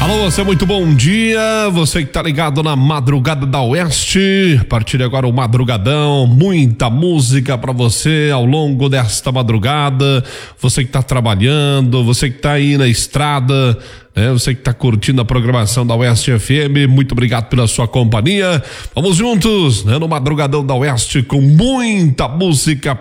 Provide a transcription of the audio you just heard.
Alô, você, muito bom dia, você que tá ligado na Madrugada da Oeste. A partir de agora o Madrugadão, muita música pra você ao longo desta madrugada. Você que tá trabalhando, você que tá aí na estrada, você que tá curtindo a programação da Oeste FM, muito obrigado pela sua companhia. Vamos juntos, no Madrugadão da Oeste com muita música